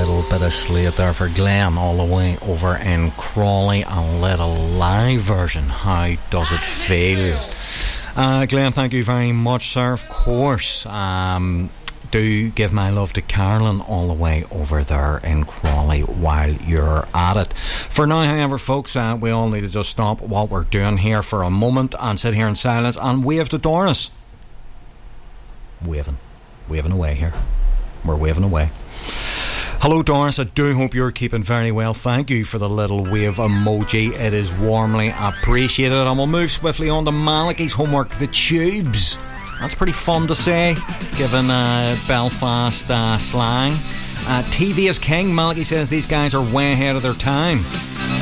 little bit of Slate there for Glenn, all the way over in Crawley, a little live version. How does it feel? Glenn, thank you very much, sir. Of course, do give my love to Carolyn all the way over there in Crawley while you're at it. For now, however, folks, we all need to just stop what we're doing here for a moment and sit here in silence and wave to Doris. Waving away here. We're waving away. Hello, Doris. I do hope you're keeping very well. Thank you for the little wave emoji. It is warmly appreciated. And we'll move swiftly on to Malachy's homework, The Tubes. That's pretty fun to say, given Belfast slang. TV is king. Malachy says these guys are way ahead of their time.